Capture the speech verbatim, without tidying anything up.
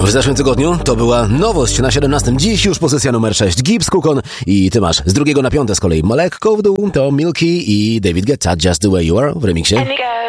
W zeszłym tygodniu to była nowość na siedemnastym. Dziś już pozycja numer sześć. Gibbs, Kukon i ty masz z drugiego na piąte z kolei lekko w dół to Milky i David Guetta Just The Way You Are w remiksie.